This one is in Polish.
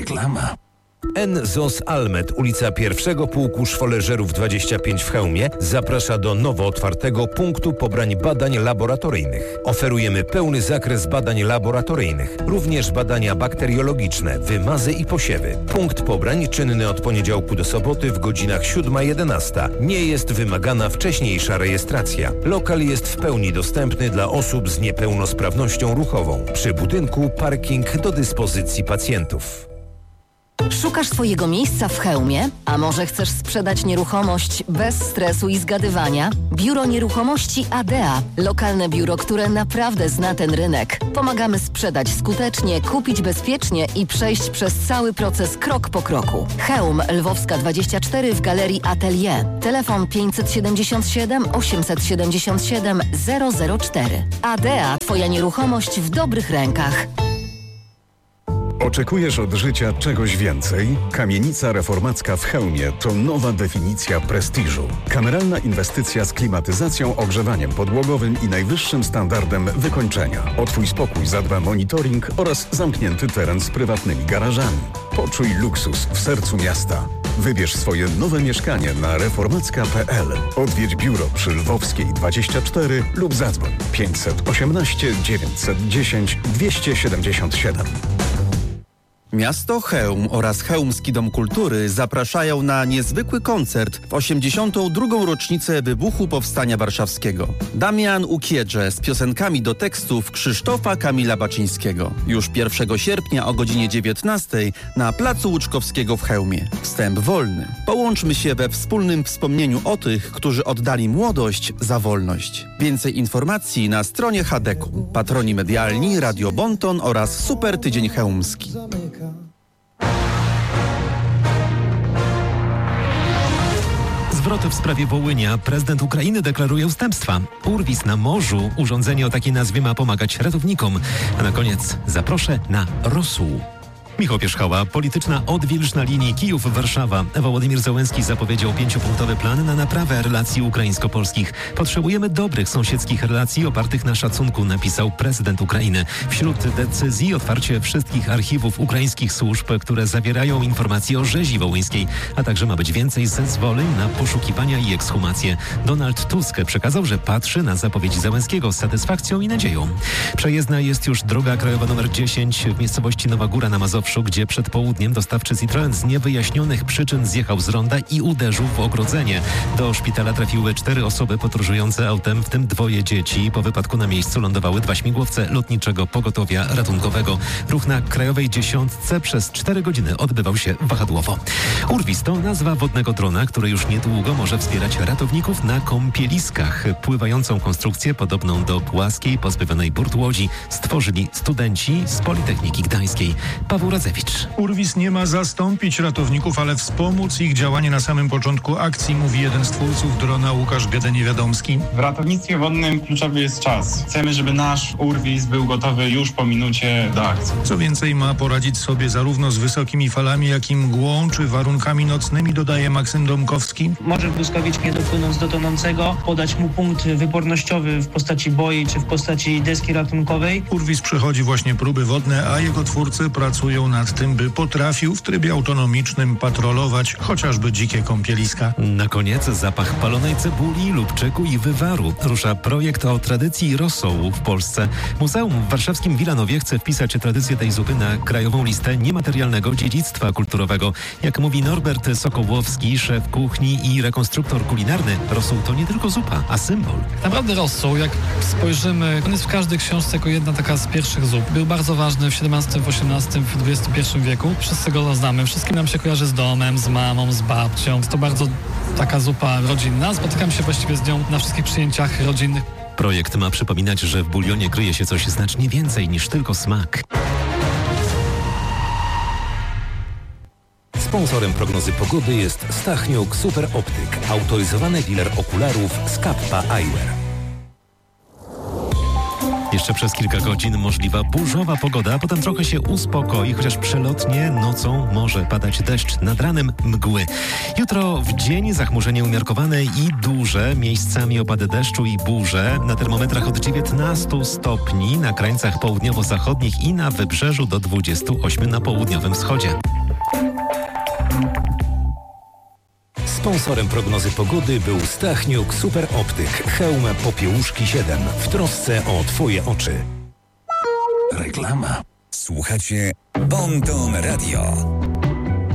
reklama. NZOS Almet, ulica 1 Pułku Szwoleżerów 25 w Chełmie zaprasza do nowo otwartego punktu pobrań badań laboratoryjnych. Oferujemy pełny zakres badań laboratoryjnych, również badania bakteriologiczne, wymazy i posiewy. Punkt pobrań czynny od poniedziałku do soboty w godzinach 7-11. Nie jest wymagana wcześniejsza rejestracja. Lokal jest w pełni dostępny dla osób z niepełnosprawnością ruchową. Przy budynku parking do dyspozycji pacjentów. Szukasz swojego miejsca w Chełmie? A może chcesz sprzedać nieruchomość bez stresu i zgadywania? Biuro Nieruchomości ADEA. Lokalne biuro, które naprawdę zna ten rynek. Pomagamy sprzedać skutecznie, kupić bezpiecznie i przejść przez cały proces krok po kroku. Chełm, Lwowska 24 w Galerii Atelier. Telefon 577 877 004. ADEA. Twoja nieruchomość w dobrych rękach. Oczekujesz od życia czegoś więcej? Kamienica reformacka w Chełmie to nowa definicja prestiżu. Kameralna inwestycja z klimatyzacją, ogrzewaniem podłogowym i najwyższym standardem wykończenia. O Twój spokój zadba monitoring oraz zamknięty teren z prywatnymi garażami. Poczuj luksus w sercu miasta. Wybierz swoje nowe mieszkanie na reformacka.pl. Odwiedź biuro przy Lwowskiej 24 lub zadzwoń 518 910 277. Miasto Chełm oraz Chełmski Dom Kultury zapraszają na niezwykły koncert w 82. rocznicę wybuchu Powstania Warszawskiego. Damian Ukiedrze z piosenkami do tekstów Krzysztofa Kamila Baczyńskiego. Już 1 sierpnia o godzinie 19 na Placu Łuczkowskiego w Chełmie. Wstęp wolny. Połączmy się we wspólnym wspomnieniu o tych, którzy oddali młodość za wolność. Więcej informacji na stronie HDK-u. Patroni medialni Radio Bonton oraz Super Tydzień Chełmski. Zwrot w sprawie Wołynia. Prezydent Ukrainy deklaruje ustępstwa. Urwis na morzu. Urządzenie o takiej nazwie ma pomagać ratownikom. A na koniec zaproszę na rosół. Michał Pierzchała. Polityczna odwilż na linii Kijów-Warszawa. Wołodymyr Zełenski zapowiedział 5-punktowy plan na naprawę relacji ukraińsko-polskich. Potrzebujemy dobrych sąsiedzkich relacji opartych na szacunku, napisał prezydent Ukrainy. Wśród decyzji otwarcie wszystkich archiwów ukraińskich służb, które zawierają informacje o rzezi wołyńskiej, a także ma być więcej zezwoleń na poszukiwania i ekshumacje. Donald Tusk przekazał, że patrzy na zapowiedzi Zełenskiego z satysfakcją i nadzieją. Przejezdna jest już droga krajowa nr 10 w miejscowości Nowa Góra na Mazowszu, gdzie przed południem dostawczy Citroen z niewyjaśnionych przyczyn zjechał z ronda i uderzył w ogrodzenie. Do szpitala trafiły 4 osoby podróżujące autem, w tym 2 dzieci. Po wypadku na miejscu lądowały 2 śmigłowce Lotniczego Pogotowia Ratunkowego. Ruch na krajowej 10 przez 4 godziny odbywał się wahadłowo. Urwis to nazwa wodnego drona, który już niedługo może wspierać ratowników na kąpieliskach. Pływającą konstrukcję podobną do płaskiej, pozbawionej burt łodzi stworzyli studenci z Politechniki Gdańskiej. Paweł Radzewicz. Urwis nie ma zastąpić ratowników, ale wspomóc ich działanie na samym początku akcji, mówi jeden z twórców drona Łukasz Gede-Niewiadomski. W ratownictwie wodnym kluczowy jest czas. Chcemy, żeby nasz Urwis był gotowy już po minucie do akcji. Co więcej, ma poradzić sobie zarówno z wysokimi falami, jak i mgłą czy warunkami nocnymi, dodaje Maksym Domkowski. Może błyskawicznie dopłynąc do tonącego, podać mu punkt wypornościowy w postaci boi czy w postaci deski ratunkowej. Urwis przechodzi właśnie próby wodne, a jego twórcy pracują nad tym, by potrafił w trybie autonomicznym patrolować chociażby dzikie kąpieliska. Na koniec zapach palonej cebuli, lubczyku i wywaru. Rusza projekt o tradycji rosołu w Polsce. Muzeum w warszawskim Wilanowie chce wpisać tradycję tej zupy na krajową listę niematerialnego dziedzictwa kulturowego. Jak mówi Norbert Sokołowski, szef kuchni i rekonstruktor kulinarny, rosół to nie tylko zupa, a symbol. Naprawdę rosół, jak spojrzymy, on jest w każdej książce jako jedna taka z pierwszych zup. Był bardzo ważny w XVII, w XVIII, w XXI wieku. Wszyscy go znamy. Wszystkim nam się kojarzy z domem, z mamą, z babcią. To bardzo taka zupa rodzinna. Spotykam się właściwie z nią na wszystkich przyjęciach rodzinnych. Projekt ma przypominać, że w bulionie kryje się coś znacznie więcej niż tylko smak. Sponsorem prognozy pogody jest Stachniuk Super Optyk, autoryzowany dealer okularów z Kappa Eyewear. Jeszcze przez kilka godzin możliwa burzowa pogoda, potem trochę się uspokoi, chociaż przelotnie nocą może padać deszcz, nad ranem mgły. Jutro w dzień zachmurzenie umiarkowane i duże, miejscami opady deszczu i burze. Na termometrach od 19 stopni na krańcach południowo-zachodnich i na wybrzeżu do 28 na południowym wschodzie. Sponsorem prognozy pogody był Stachniuk Super Optyk. Hełm Popiełuszki 7 w trosce o Twoje oczy. Reklama. Słuchacie Bon Ton Radio.